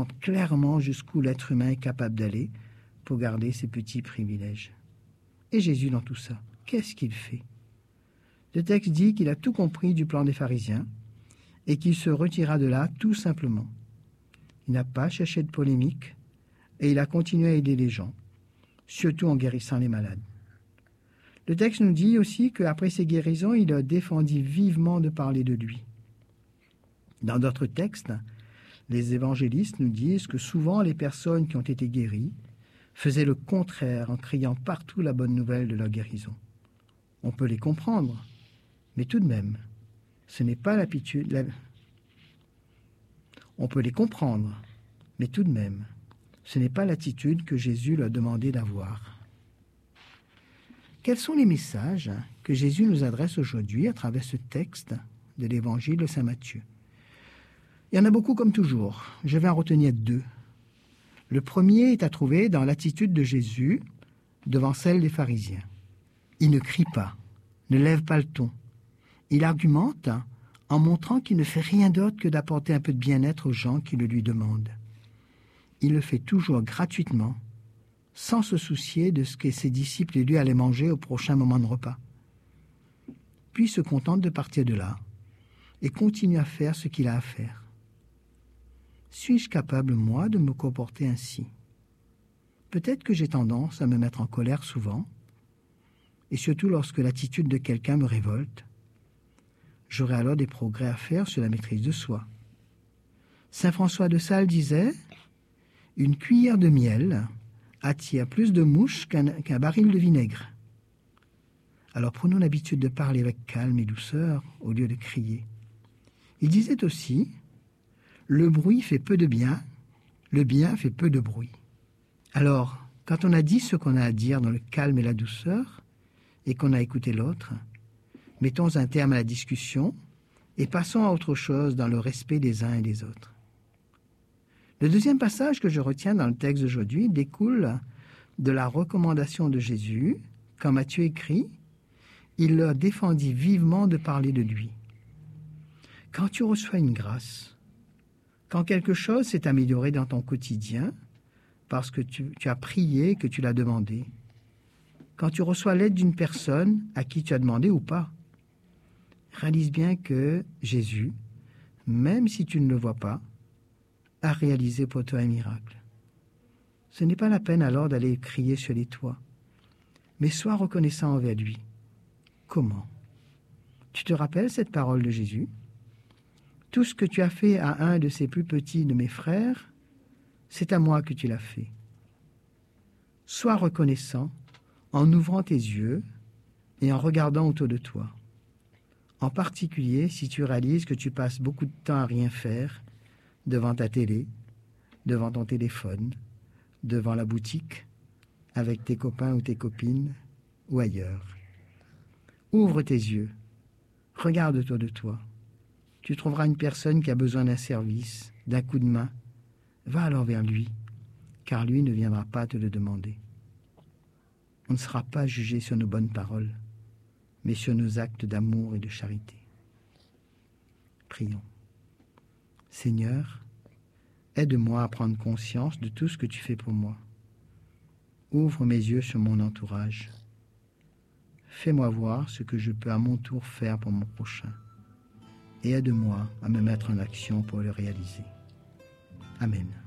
montre clairement jusqu'où l'être humain est capable d'aller pour garder ses petits privilèges. Et Jésus, dans tout ça, qu'est-ce qu'il fait? Le texte dit qu'il a tout compris du plan des pharisiens et qu'il se retira de là tout simplement. Il n'a pas cherché de polémique et il a continué à aider les gens, surtout en guérissant les malades. Le texte nous dit aussi qu'après ses guérisons, il a défendu vivement de parler de lui. Dans d'autres textes, les évangélistes nous disent que souvent les personnes qui ont été guéries faisaient le contraire en criant partout la bonne nouvelle de leur guérison. On peut les comprendre, mais tout de même, ce n'est pas l'attitude. On peut les comprendre, mais tout de même, ce n'est pas l'attitude que Jésus leur demandait d'avoir. Quels sont les messages que Jésus nous adresse aujourd'hui à travers ce texte de l'évangile de saint Matthieu? Il y en a beaucoup comme toujours. Je vais en retenir 2. Le premier est à trouver dans l'attitude de Jésus devant celle des pharisiens. Il ne crie pas, ne lève pas le ton. Il argumente en montrant qu'il ne fait rien d'autre que d'apporter un peu de bien-être aux gens qui le lui demandent. Il le fait toujours gratuitement, sans se soucier de ce que ses disciples et lui allaient manger au prochain moment de repas. Puis se contente de partir de là et continue à faire ce qu'il a à faire. Suis-je capable, moi, de me comporter ainsi? Peut-être que j'ai tendance à me mettre en colère souvent, et surtout lorsque l'attitude de quelqu'un me révolte. J'aurai alors des progrès à faire sur la maîtrise de soi. Saint François de Sales disait « Une cuillère de miel attire plus de mouches qu'un baril de vinaigre. » Alors prenons l'habitude de parler avec calme et douceur au lieu de crier. Il disait aussi « Le bruit fait peu de bien, le bien fait peu de bruit. » Alors, quand on a dit ce qu'on a à dire dans le calme et la douceur, et qu'on a écouté l'autre, mettons un terme à la discussion et passons à autre chose dans le respect des uns et des autres. Le deuxième passage que je retiens dans le texte d'aujourd'hui découle de la recommandation de Jésus, quand Matthieu écrit « Il leur défendit vivement de parler de lui ». Quand tu reçois une grâce, quand quelque chose s'est amélioré dans ton quotidien, parce que tu as prié, que tu l'as demandé, quand tu reçois l'aide d'une personne à qui tu as demandé ou pas, réalise bien que Jésus, même si tu ne le vois pas, a réalisé pour toi un miracle. Ce n'est pas la peine alors d'aller crier sur les toits, mais sois reconnaissant envers lui. Comment? Tu te rappelles cette parole de Jésus? Tout ce que tu as fait à un de ces plus petits de mes frères, c'est à moi que tu l'as fait. Sois reconnaissant en ouvrant tes yeux et en regardant autour de toi. En particulier, si tu réalises que tu passes beaucoup de temps à rien faire, devant ta télé, devant ton téléphone, devant la boutique, avec tes copains ou tes copines, ou ailleurs. Ouvre tes yeux, regarde autour de toi. Tu trouveras une personne qui a besoin d'un service, d'un coup de main. Va alors vers lui, car lui ne viendra pas te le demander. On ne sera pas jugé sur nos bonnes paroles, mais sur nos actes d'amour et de charité. Prions. Seigneur, aide-moi à prendre conscience de tout ce que tu fais pour moi. Ouvre mes yeux sur mon entourage. Fais-moi voir ce que je peux à mon tour faire pour mon prochain. Et aide-moi à me mettre en action pour le réaliser. Amen.